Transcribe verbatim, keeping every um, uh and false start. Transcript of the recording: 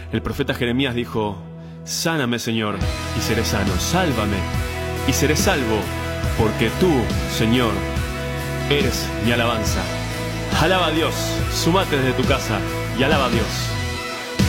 El profeta Jeremías dijo: sáname, Señor, y seré sano. Sálvame, y seré salvo, porque tú, Señor, eres mi alabanza. Alaba a Dios, sumate desde tu casa y alaba a Dios.